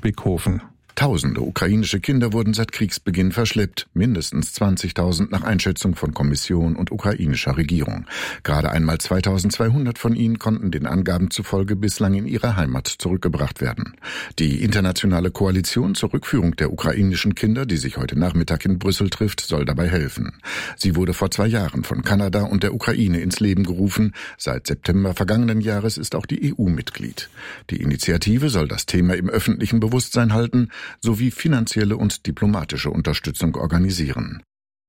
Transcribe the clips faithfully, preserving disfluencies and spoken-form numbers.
Spickhofen. Tausende ukrainische Kinder wurden seit Kriegsbeginn verschleppt, mindestens zwanzigtausend nach Einschätzung von Kommission und ukrainischer Regierung. Gerade einmal zweitausendzweihundert von ihnen konnten den Angaben zufolge bislang in ihre Heimat zurückgebracht werden. Die internationale Koalition zur Rückführung der ukrainischen Kinder, die sich heute Nachmittag in Brüssel trifft, soll dabei helfen. Sie wurde vor zwei Jahren von Kanada und der Ukraine ins Leben gerufen. Seit September vergangenen Jahres ist auch die E U Mitglied. Die Initiative soll das Thema im öffentlichen Bewusstsein halten, sowie finanzielle und diplomatische Unterstützung organisieren.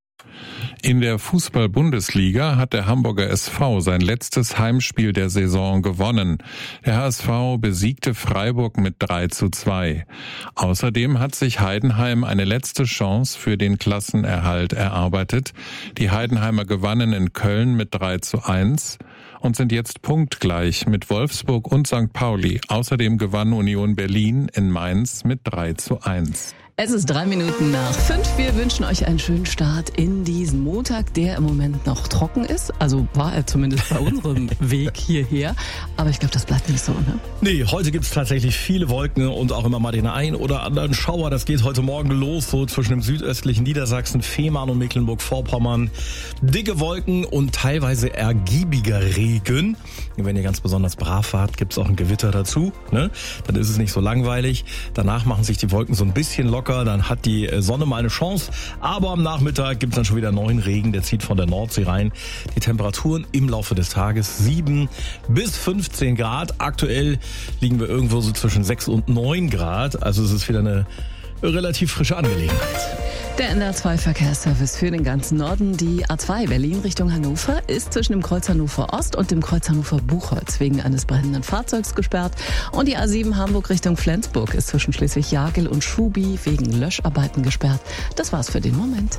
In der Fußball-Bundesliga hat der Hamburger S V sein letztes Heimspiel der Saison gewonnen. Der H S V besiegte Freiburg mit drei zu zwei. Außerdem hat sich Heidenheim eine letzte Chance für den Klassenerhalt erarbeitet. Die Heidenheimer gewannen in Köln mit drei zu eins und sind jetzt punktgleich mit Wolfsburg und Sankt Pauli. Außerdem gewann Union Berlin in Mainz mit drei zu eins. Es ist drei Minuten nach fünf. Wir wünschen euch einen schönen Start in diesen Montag, der im Moment noch trocken ist. Also war er zumindest bei unserem Weg hierher. Aber ich glaube, das bleibt nicht so, ne? Nee, heute gibt es tatsächlich viele Wolken und auch immer mal den einen oder anderen Schauer. Das geht heute Morgen los, so zwischen dem südöstlichen Niedersachsen, Fehmarn und Mecklenburg-Vorpommern. Dicke Wolken und teilweise ergiebiger Regen. Und wenn ihr ganz besonders brav wart, gibt es auch ein Gewitter dazu, ne? Dann ist es nicht so langweilig. Danach machen sich die Wolken so ein bisschen locker. Dann hat die Sonne mal eine Chance. Aber am Nachmittag gibt es dann schon wieder neuen Regen. Der zieht von der Nordsee rein. Die Temperaturen im Laufe des Tages sieben bis fünfzehn Grad. Aktuell liegen wir irgendwo so zwischen sechs und neun Grad. Also es ist wieder eine relativ frische Angelegenheit. Der N D R zwei Verkehrsservice für den ganzen Norden. Die A zwei Berlin Richtung Hannover ist zwischen dem Kreuz Hannover Ost und dem Kreuz Hannover Buchholz wegen eines brennenden Fahrzeugs gesperrt. Und die A sieben Hamburg Richtung Flensburg ist zwischen Schleswig-Jagel und Schubi wegen Löscharbeiten gesperrt. Das war's für den Moment.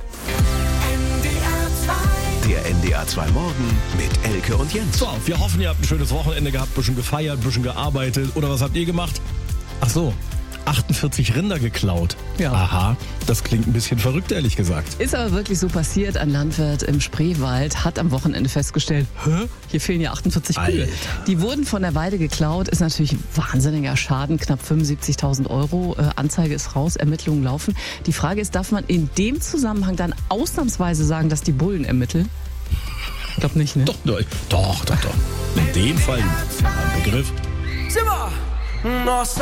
Der N D R zwei Morgen mit Elke und Jens. So, wir hoffen, ihr habt ein schönes Wochenende gehabt, bisschen gefeiert, bisschen gearbeitet. Oder was habt ihr gemacht? Ach so. achtundvierzig Rinder geklaut. Ja. Aha, das klingt ein bisschen verrückt, ehrlich gesagt. Ist aber wirklich so passiert. Ein Landwirt im Spreewald hat am Wochenende festgestellt, Hä? hier fehlen ja achtundvierzig Kühe. Alter. Die wurden von der Weide geklaut. Ist natürlich wahnsinniger Schaden, knapp fünfundsiebzigtausend Euro. Äh, Anzeige ist raus, Ermittlungen laufen. Die Frage ist, darf man in dem Zusammenhang dann ausnahmsweise sagen, dass die Bullen ermitteln? Ich glaube nicht, ne? Doch, doch, doch, doch, doch. In dem Fall ein Begriff. Zimmer! Nossa